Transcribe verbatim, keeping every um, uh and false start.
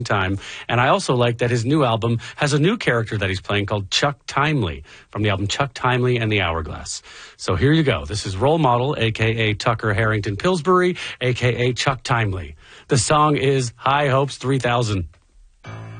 time. And I also like that his new album has a new character that he's playing called Chuck Timely from the album Chuck Timely and the Hourglass. So here you go. This is Role Model, a k a. Tucker Harrington Pillsbury, a k a. Chuck Timely. The song is High Hopes three thousand.